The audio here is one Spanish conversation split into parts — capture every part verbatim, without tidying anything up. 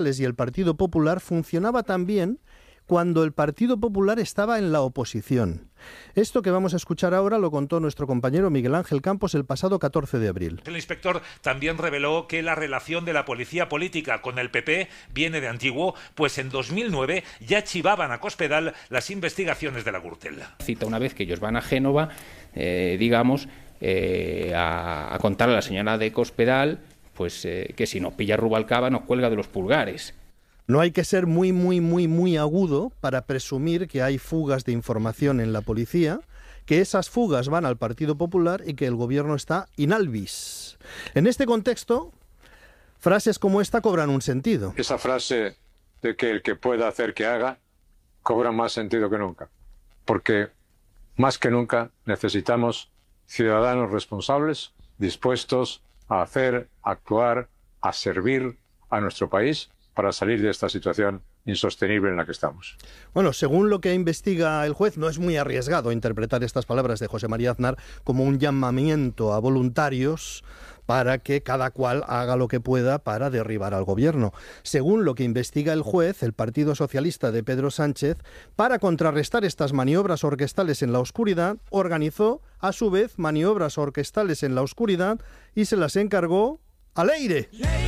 y el Partido Popular funcionaba también cuando el Partido Popular estaba en la oposición. Esto que vamos a escuchar ahora lo contó nuestro compañero Miguel Ángel Campos el pasado catorce de abril. El inspector también reveló que la relación de la policía política con el P P viene de antiguo, pues en dos mil nueve ya chivaban a Cospedal las investigaciones de la Gürtel. Cita una vez que ellos van a Génova, eh, digamos, eh, a, a contar a la señora de Cospedal pues eh, que si nos pilla Rubalcaba nos cuelga de los pulgares. No hay que ser muy, muy, muy, muy agudo para presumir que hay fugas de información en la policía, que esas fugas van al Partido Popular y que el gobierno está in albis. En este contexto, frases como esta cobran un sentido. Esa frase de que el que pueda hacer que haga cobra más sentido que nunca, porque más que nunca necesitamos ciudadanos responsables, dispuestos a hacer, a actuar, a servir a nuestro país para salir de esta situación insostenible en la que estamos. Bueno, según lo que investiga el juez, no es muy arriesgado interpretar estas palabras de José María Aznar como un llamamiento a voluntarios para que cada cual haga lo que pueda para derribar al gobierno. Según lo que investiga el juez, el Partido Socialista de Pedro Sánchez, para contrarrestar estas maniobras orquestales en la oscuridad, organizó, a su vez, maniobras orquestales en la oscuridad y se las encargó a Leire.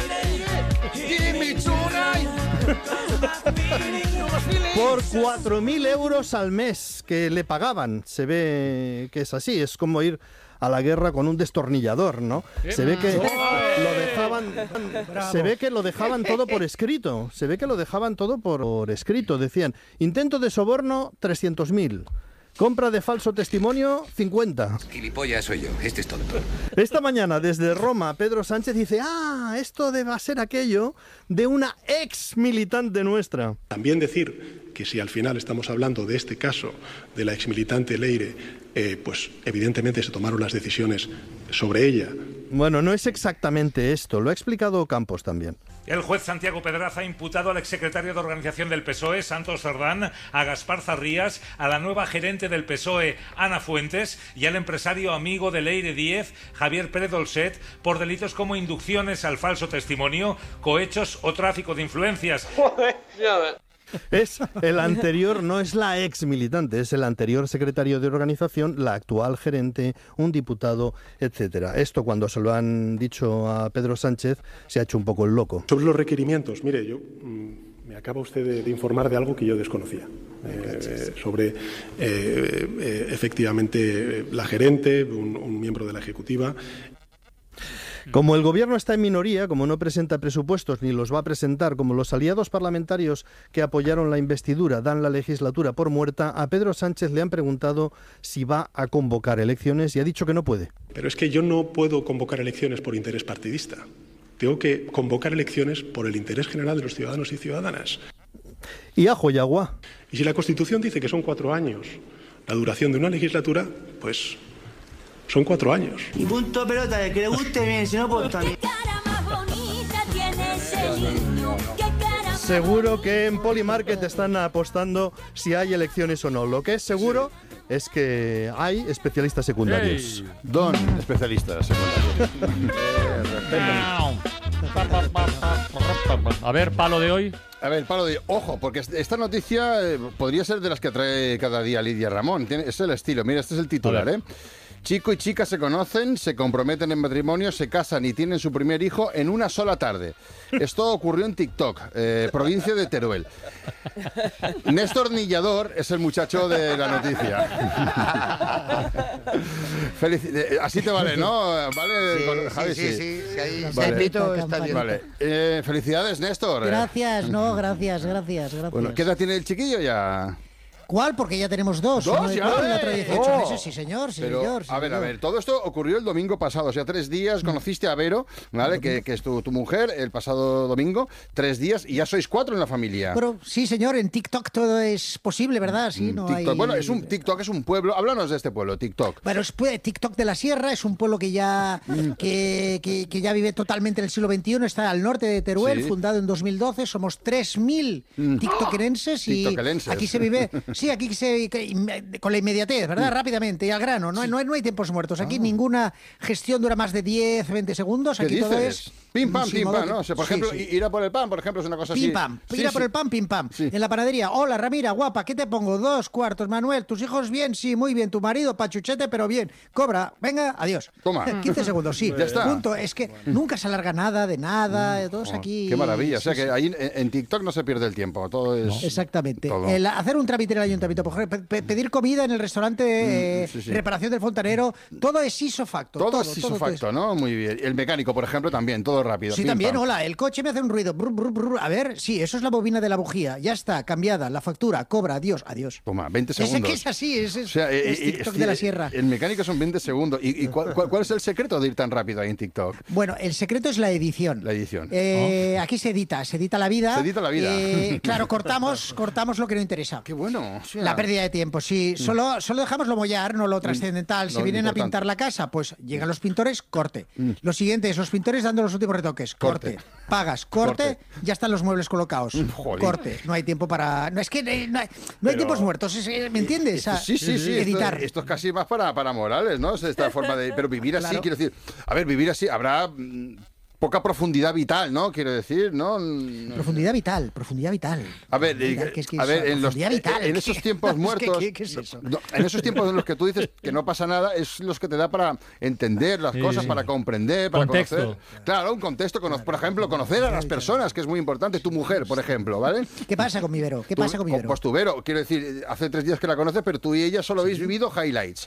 Por cuatro mil euros al mes que le pagaban. Se ve que es así, es como ir a la guerra con un destornillador, ¿no? Se ve que lo dejaban, se ve que lo dejaban todo por escrito, se ve que lo dejaban todo por escrito. Decían, intento de soborno trescientos mil. Compra de falso testimonio, cincuenta. Gilipollas soy yo, este es todo. Esta mañana, desde Roma, Pedro Sánchez dice, ah, esto debe ser aquello de una ex militante nuestra. También decir que si al final estamos hablando de este caso de la ex militante Leire, eh, pues evidentemente se tomaron las decisiones sobre ella. Bueno, no es exactamente esto, lo ha explicado Campos también. El juez Santiago Pedraza ha imputado al exsecretario de Organización del P S O E, Santos Cerdán, a Gaspar Zarrías, a la nueva gerente del P S O E, Ana Fuentes, y al empresario amigo de Leire Díez, Javier Pérez Dolcet, por delitos como inducciones al falso testimonio, cohechos o tráfico de influencias. Joder, ya ves. Es el anterior, no es la ex militante, es el anterior secretario de organización, la actual gerente, un diputado, etcétera. Esto, cuando se lo han dicho a Pedro Sánchez, se ha hecho un poco el loco. Sobre los requerimientos, mire, yo mmm, me acaba usted de, de informar de algo que yo desconocía. Eh, sobre eh, eh, efectivamente la gerente, un, un miembro de la ejecutiva. Como el gobierno está en minoría, como no presenta presupuestos ni los va a presentar, como los aliados parlamentarios que apoyaron la investidura dan la legislatura por muerta, a Pedro Sánchez le han preguntado si va a convocar elecciones y ha dicho que no puede. Pero es que yo no puedo convocar elecciones por interés partidista. Tengo que convocar elecciones por el interés general de los ciudadanos y ciudadanas. Y ajo y agua. Y si la Constitución dice que son cuatro años la duración de una legislatura, pues son cuatro años. Y punto pelota, de que le guste bien, si no, pues también. Seguro que en Polymarket están apostando si hay elecciones o no. Lo que es seguro es que hay especialistas secundarios. Hey, don especialistas secundarios. A ver, palo de hoy. A ver, palo de... Ojo, porque esta noticia eh, podría ser de las que trae cada día Lidia Ramón. Tiene, es el estilo. Mira, este es el titular, ¿eh? Chico y chica se conocen, se comprometen en matrimonio, se casan y tienen su primer hijo en una sola tarde. Esto ocurrió en TikTok, eh, provincia de Teruel. Néstor Nillador es el muchacho de la noticia. Felici- Así te vale, ¿no? ¿Vale, sí, con Javi? Sí, sí, sí. sí, ahí vale. se pito, está bien. Vale. Eh, felicidades, Néstor. Gracias, no, gracias, gracias, gracias. Bueno, ¿qué edad tiene el chiquillo ya? ¿Cuál? Porque ya tenemos dos. ¿Dos uno de ya? cuatro y otro de dieciocho Oh. meses, sí señor, sí Pero, señor. Sí, a ver, señor. a ver, todo esto ocurrió el domingo pasado, o sea, tres días, conociste a Vero, ¿vale? Que, que es tu, tu mujer, el pasado domingo, tres días, y ya sois cuatro en la familia. Pero sí señor, en TikTok todo es posible, ¿verdad? Sí, no TikTok. hay... Bueno, es un, TikTok es un pueblo, háblanos de este pueblo, TikTok. Bueno, es pues, TikTok de la Sierra, es un pueblo que ya que, que, que ya vive totalmente en el siglo veintiuno, está al norte de Teruel, Sí. fundado en dos mil doce, somos tres mil tiktokerenses y Tiktokerenses. aquí se vive, sí, aquí se con la inmediatez, ¿verdad? Mm. Rápidamente y al grano, no, hay- no, hay, no hay tiempos muertos, aquí ninguna gestión dura más de diez, veinte segundos, ¿Qué aquí todo dices? es Pim, pam, Sí, pim, modo pam, que- ¿no? O sea, por sí, ejemplo, sí. ir a por el pan, por ejemplo, es una cosa así. Pim pam, Sí, ir a sí. por el pan, pim pam. Sí. En la panadería, hola Ramira, guapa, ¿qué te pongo? Dos cuartos, Manuel, ¿tus hijos bien? Sí, muy bien, tu marido, pachuchete, pero bien. Cobra, venga, adiós. Toma. quince segundos, sí. Ya está. Punto. Es que nunca se alarga nada de nada, todos Oh, aquí. Qué maravilla. O sea Sí, que sí. ahí en, en TikTok no se pierde el tiempo. Todo es. Exactamente. Todo. El hacer un trámite en el ayuntamiento, por ejemplo, pe- pe- pedir comida en el restaurante, eh, sí, sí. reparación del fontanero, todo es isofacto. Todo, Todo, es todo, todo isofacto, ¿no? Muy bien. El mecánico, por ejemplo, también, todo rápido. Sí, pim, también, pam. hola, el coche me hace un ruido. Brr, brr, brr. A ver, sí, eso es la bobina de la bujía. Ya está, cambiada, la factura, cobra, adiós, adiós. Toma, veinte Ese segundos. que es así, ese es, O sea, eh, es eh, TikTok es- de la sierra. El mecánico son veinte segundos. ¿Y, y cuál, cuál- cuál es el secreto de ir tan rápido ahí en TikTok? Bueno, el secreto es la edición. La edición. Eh, Aquí se edita, se edita la vida. Se edita la vida. Eh, claro, cortamos, cortamos lo que no interesa. Qué bueno. o sea, La pérdida de tiempo, sí. Solo, solo dejamos lo mollar, no lo trascendental. no, Se vienen a importante. pintar la casa, pues llegan los pintores, corte. Lo siguiente es los pintores dando los últimos retoques, corte. Corte. Pagas, corte, ya están los muebles colocados. Jolín. Corte. No hay tiempo para. No es que eh, no hay, no hay tiempos muertos, es- eh, ¿me entiendes? Esto- O sea, sí, sí, sí. Esto, Editar. esto es casi más para, para Morales, ¿no? Es esta forma de. Pero vivir así, Claro. quiero decir. A ver, vivir así habrá mm, poca profundidad vital, ¿no? Quiero decir, ¿no? No- Profundidad vital, profundidad vital. A ver, Profundidad, eh, que es que a es ver, en, los, profundidad vital, en ¿qué? esos tiempos Es que, muertos, ¿qué- qué es eso? no, en esos tiempos en los que tú dices que no pasa nada, es los que te da para entender las Sí, cosas, sí. para comprender, para Contexto. conocer. Claro, un contexto, cono- por ejemplo, conocer a las personas, que es muy importante, tu mujer, por ejemplo, ¿vale? ¿Qué pasa con mi Vero? ¿Qué Tú- pasa con mi con- Vero? Pues tu Vero, quiero decir, hace tres días que la conoces, pero tú y ella solo habéis vivido highlights.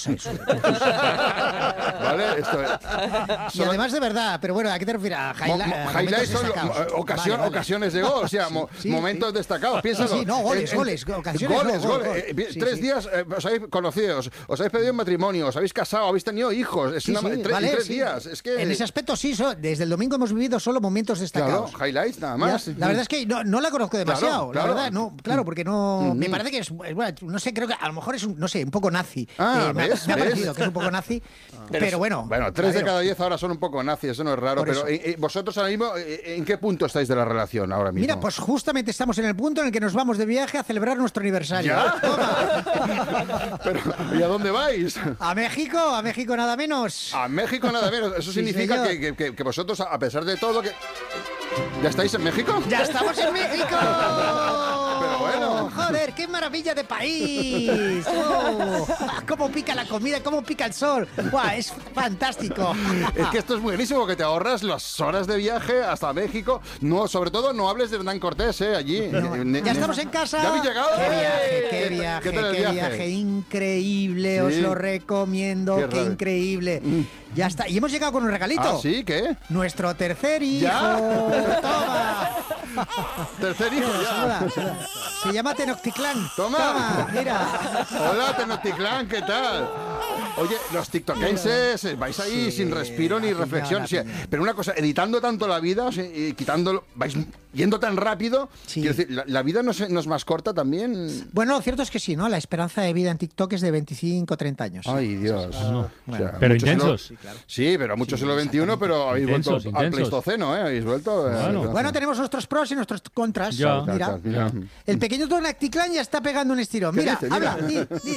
¿Vale? Esto es- Y solo- además de verdad, pero bueno, ¿a qué te refieres? A Mo- highlight- mo- a momentos highlights son lo- destacados. mo- ocasión- Vale, vale. ocasiones de gol, o sea, mo- sí, momentos sí. destacados. Piénsalo. Sí, sí, no, goles, En- en- goles, ocasiones goles, no, gol, goles. gol. Eh, eh, Sí, tres sí. días eh, os habéis conocido, os, os habéis pedido en matrimonio, os habéis casado, habéis tenido hijos. Es Sí, una, sí, en tres, vale, en tres sí. días. Es que, En ese aspecto sí, so- desde el domingo hemos vivido solo momentos claro, destacados. highlights nada Ya, más. la verdad es que no, no la conozco demasiado, Claro, claro. la verdad, no, claro, porque no, me parece que es, es bueno, no sé, creo que a lo mejor es un, no sé, un poco nazi. Ah, Eh, me, ha- ¿ves? me ha ¿ves? parecido que es un poco nazi, pero, bueno. Bueno, tres de Javier, cada diez ahora son un poco nazis, eso no es raro. Por Pero eso. eh, eh, vosotros ahora mismo, eh, ¿en qué punto estáis de la relación ahora mismo? Mira, pues justamente estamos en el punto en el que nos vamos de viaje a celebrar nuestro aniversario. ¿Ya? Toma. Pero, ¿y a dónde vais? A México, a México nada menos. A México nada menos. Eso Sí, significa señor. que, que- que- que vosotros, a pesar de todo, que... ¿Ya estáis en México? ¡Ya estamos en México! Pero bueno. ¡Joder, qué maravilla de país! ¡Oh! Ah, ¡Cómo pica la comida, cómo pica el sol! ¡Buah, es fantástico! Es que esto es buenísimo, que te ahorras las horas de viaje hasta México. No, sobre todo, no hables de Hernán Cortés, ¿eh? Allí. Ne- Ya ne- estamos en casa. ¿Ya habéis llegado? ¡Qué viaje, ¡Eh! qué viaje, ¿Qué tal el qué viaje! Increíble, os Sí. lo recomiendo, Qué qué, rabia. increíble. Ya está, y hemos llegado con un regalito. ¿Ah, sí? ¿Qué? Nuestro tercer hijo. ¿Ya? ¡Toma! Tercer hijo ya. Saluda, saluda. Se llama Tenochtitlán. Toma. mira. Hola, Tenochtitlán, ¿qué tal? Oye, los tiktokenses eh, vais ahí Sí, sin respiro ni la reflexión. piña, O sea, la piña. pero una cosa, editando tanto la vida, o sea, y quitándolo, vais yendo tan rápido. Sí. Quiero decir, la, la vida no, se- no es más corta también. Bueno, lo cierto es que sí, ¿no? La esperanza de vida en TikTok es de veinticinco o treinta años. Ay, Dios. O sea, Pero mucho siglo- intensos. Sí, pero mucho siglo veintiuno, pero habéis Intensos, vuelto al intensos. Pleistoceno, ¿eh? Habéis vuelto. eh, Bueno. Bueno, tenemos nuestros pros y nuestros contras. Ya. Mira, Mira. el pequeño Tenochtitlán ya está pegando un estirón. ¿Qué Mira, dice? Mira. habla, di, di.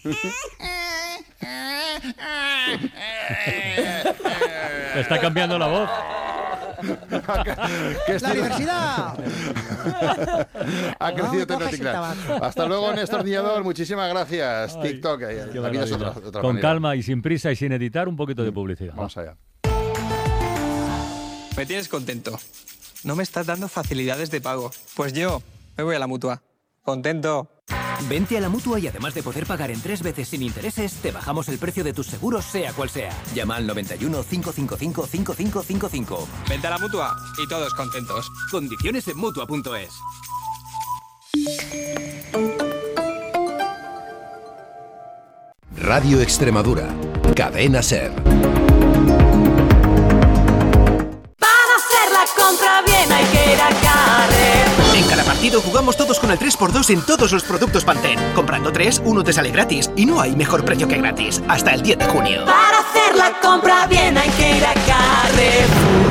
Está cambiando la voz. Que La este- universidad. Ha crecido No, cojas el Tenochtitlán. tabaco. Hasta luego, Néstor Niñador. Muchísimas gracias. Ay, TikTok. eh, Qué La vida es otra, maravilla. otra Con manera. calma y sin prisa y sin editar, un poquito de publicidad. Vamos allá. Me tienes contento. No me estás dando facilidades de pago. Pues yo me voy a la Mutua. Contento. Vente a la Mutua y además de poder pagar en tres veces sin intereses, te bajamos el precio de tus seguros, sea cual sea. Llama al noventa y uno, cinco cinco cinco, cinco cinco cinco cinco. Vente a la Mutua y todos contentos. Condiciones en Mutua punto es. Radio Extremadura. Cadena Ser. Para hacer la compra bien hay que ir a Carrefour. En cada partido jugamos todos con el tres por dos en todos los productos Pantene. Comprando tres, uno te sale gratis. Y no hay mejor precio que gratis. Hasta el diez de junio. Para hacer la compra bien hay que ir a Carrefour.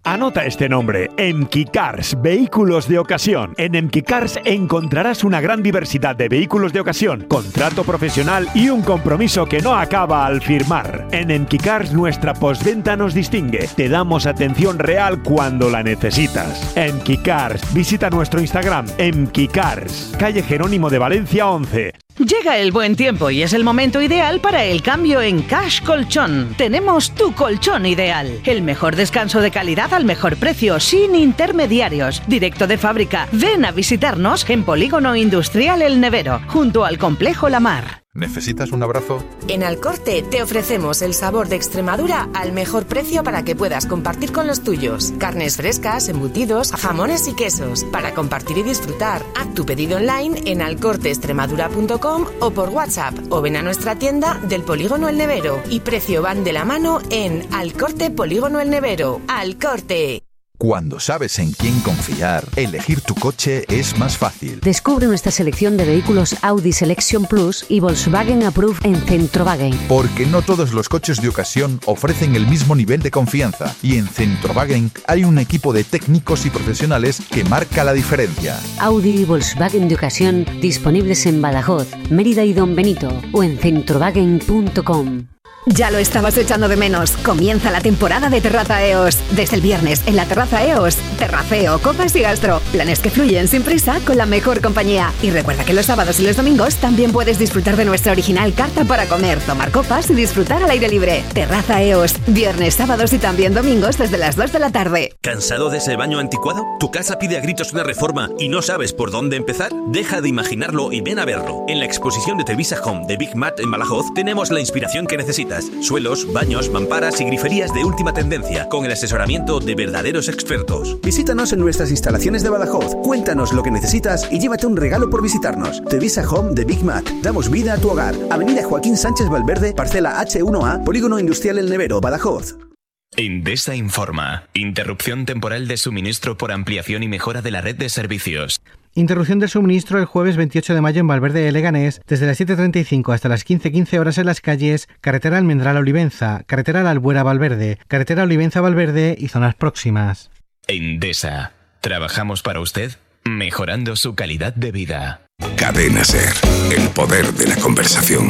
Anota este nombre, Emquicars, vehículos de ocasión. En Emquicars encontrarás una gran diversidad de vehículos de ocasión, contrato profesional y un compromiso que no acaba al firmar. En Emquicars nuestra postventa nos distingue. Te damos atención real cuando la necesitas. Emquicars, visita nuestro Instagram, Emquicars, calle Jerónimo de Valencia once. Llega el buen tiempo y es el momento ideal para el cambio en Cash Colchón. Tenemos tu colchón ideal. El mejor descanso de calidad al mejor precio, sin intermediarios. Directo de fábrica. Ven a visitarnos en Polígono Industrial El Nevero, junto al Complejo La Mar. ¿Necesitas un abrazo? En Alcorte te ofrecemos el sabor de Extremadura al mejor precio para que puedas compartir con los tuyos. Carnes frescas, embutidos, jamones y quesos. Para compartir y disfrutar, haz tu pedido online en alcorte extremadura punto com o por WhatsApp o ven a nuestra tienda del Polígono El Nevero. Y precio van de la mano en Alcorte Polígono El Nevero. Alcorte. Cuando sabes en quién confiar, elegir tu coche es más fácil. Descubre nuestra selección de vehículos Audi Selection Plus y Volkswagen Approved en Centrowagen. Porque no todos los coches de ocasión ofrecen el mismo nivel de confianza. Y en Centrowagen hay un equipo de técnicos y profesionales que marca la diferencia. Audi y Volkswagen de ocasión disponibles en Badajoz, Mérida y Don Benito o en centrowagen punto com. Ya lo estabas echando de menos. Comienza la temporada de Terraza E O S. Desde el viernes en la Terraza E O S. Terraceo, copas y gastro. Planes que fluyen sin prisa con la mejor compañía. Y recuerda que los sábados y los domingos también puedes disfrutar de nuestra original carta para comer, tomar copas y disfrutar al aire libre. Terraza E O S. Viernes, sábados y también domingos desde las dos de la tarde. ¿Cansado de ese baño anticuado? ¿Tu casa pide a gritos una reforma y no sabes por dónde empezar? Deja de imaginarlo y ven a verlo. En la exposición de Tevisa Home de Big Mat en Badajoz tenemos la inspiración que necesitas. Suelos, baños, mamparas y griferías de última tendencia, con el asesoramiento de verdaderos expertos. Visítanos en nuestras instalaciones de Badajoz, cuéntanos lo que necesitas y llévate un regalo por visitarnos. Tevisa Home de Big Mat. Damos vida a tu hogar. Avenida Joaquín Sánchez Valverde, parcela hache uno a, Polígono Industrial El Nevero, Badajoz. Endesa informa. Interrupción temporal de suministro por ampliación y mejora de la red de servicios. Interrupción del suministro el jueves veintiocho de mayo en Valverde de Leganés, desde las siete treinta y cinco hasta las quince quince horas en las calles Carretera Almendral Olivenza, Carretera La Albuera Valverde, Carretera Olivenza Valverde y zonas próximas. Endesa. Trabajamos para usted, mejorando su calidad de vida. Cadena SER. El poder de la conversación.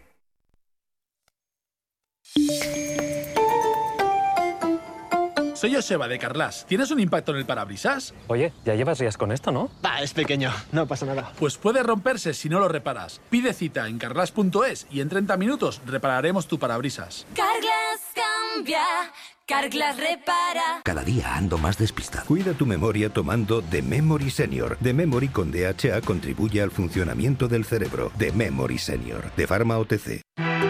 Soy Joseba de Carlas. ¿Tienes un impacto en el parabrisas? Oye, ya llevas días con esto, ¿no? Va, es pequeño, no pasa nada. Pues puede romperse si no lo reparas. Pide cita en carlas punto es y en treinta minutos repararemos tu parabrisas. Carglass cambia, Carglass repara. Cada día ando más despistado. Cuida tu memoria tomando The Memory Senior. The Memory con D H A contribuye al funcionamiento del cerebro. The Memory Senior, de Pharma O T C.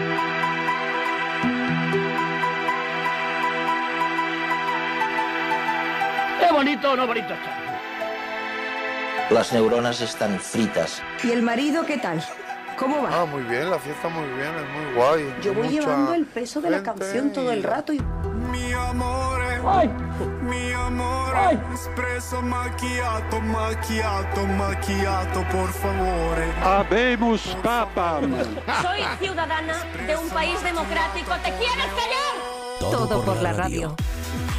¡Qué bonito, no bonito está! Las neuronas están fritas. ¿Y el marido qué tal? ¿Cómo va? Ah, muy bien, la fiesta muy bien, es muy guay. Yo voy Mucha llevando el peso de la canción todo el rato y... Mi amore, ¡ay! mi amore, ¡ay! espresso macchiato, macchiato, macchiato, por favore. Habemus papam. Soy ciudadana de un país democrático. ¿Te quieres callar? Todo, Todo por, por la radio. radio.